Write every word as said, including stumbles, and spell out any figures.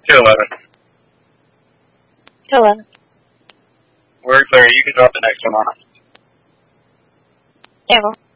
two eleven. two eleven. We're clear. You can drop the next one on us. Yeah, well.